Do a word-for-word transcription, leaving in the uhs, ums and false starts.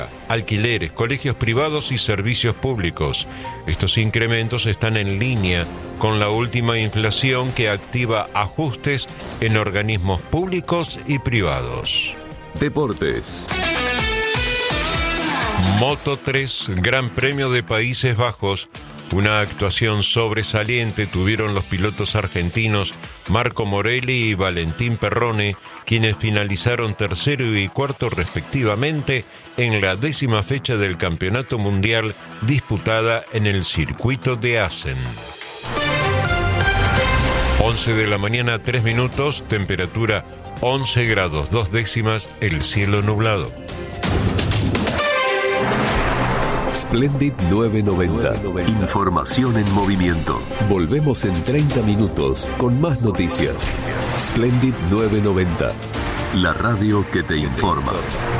alquileres, colegios privados y servicios públicos. Estos incrementos están en línea con la última inflación que activa ajustes en organismos públicos y privados. Deportes. Moto tres, Gran Premio de Países Bajos. Una actuación sobresaliente tuvieron los pilotos argentinos Marco Morelli y Valentín Perrone, quienes finalizaron tercero y cuarto respectivamente en la décima fecha del Campeonato Mundial disputada en el circuito de Assen. once de la mañana, tres minutos, temperatura once grados, dos décimas, el cielo nublado. Splendid nueve noventa. Información en movimiento. Volvemos en treinta minutos con más noticias. Splendid nueve noventa. La radio que te informa.